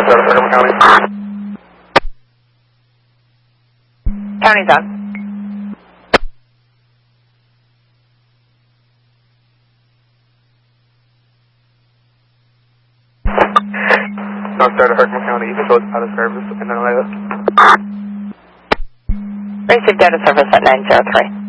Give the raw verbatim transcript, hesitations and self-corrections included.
Sarasota County. County's on. North Star to Herkimer County, you control out of service in Atlanta. Received data service at nine zero three.